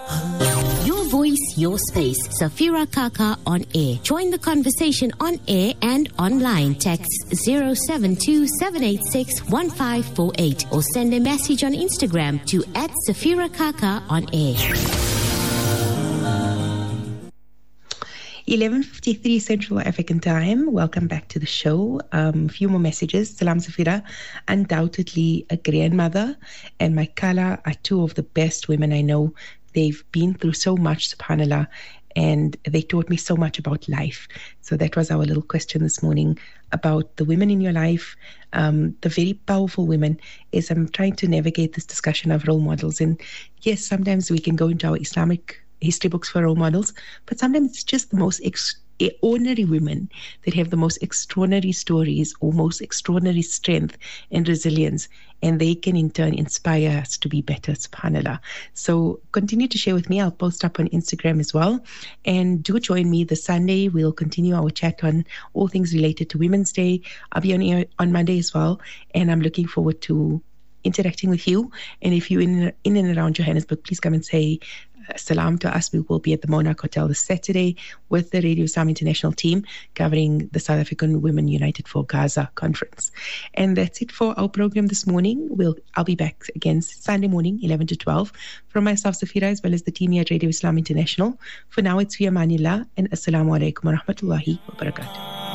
Your voice, your space. Safira Kaka on air. Join the conversation on air and online. Text 072-786-1548 or send a message on Instagram to @Safira Kaka on air. 11:53 Central African Time. Welcome back to the show. A few more messages. Salam Safira. Undoubtedly a grandmother and my Kala are two of the best women I know. They've been through so much, subhanAllah, and they taught me so much about life. So that was our little question this morning about the women in your life, the very powerful women. As I'm trying to navigate this discussion of role models, and yes, sometimes we can go into our Islamic history books for role models, but sometimes it's just the most ordinary women that have the most extraordinary stories or most extraordinary strength and resilience, and they can in turn inspire us to be better, subhanAllah. So continue to share with me. I'll post up on Instagram as well, and do join me this Sunday. We'll continue our chat on all things related to Women's Day. I'll be on air on Monday as well, and I'm looking forward to interacting with you. And if you're in and around Johannesburg, please come and say salam to us. We will be at the Monarch Hotel this Saturday with the Radio Islam International team covering the South African Women United for Gaza conference. And that's it for our program this morning. I'll be back again Sunday morning, 11 to 12, from myself, Safira, as well as the team here at Radio Islam International. For now, it's fi amanillah, and assalamu alaikum wa rahmatullahi wa barakatuh.